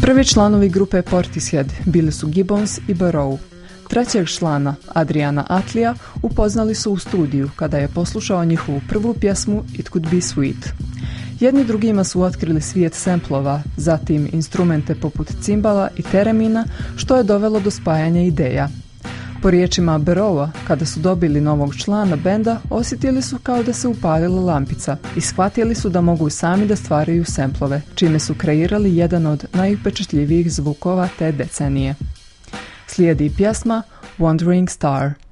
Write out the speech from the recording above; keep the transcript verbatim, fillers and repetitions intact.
Prvi članovi grupe Portishead bili su Gibbons i Burrow. Trećeg člana, Adriana Atlija, upoznali su u studiju kada je poslušao njihovu prvu pjesmu It Could Be Sweet. Jedni drugima su otkrili svijet semplova, zatim instrumente poput cimbala i teremina, što je dovelo do spajanja ideja. Po riječima Burrowa, kada su dobili novog člana benda, osjetili su kao da se upalila lampica i shvatili su da mogu sami da stvaraju semplove, čime su kreirali jedan od najupečatljivijih zvukova te decenije. Slijedi pjesma Wandering Star.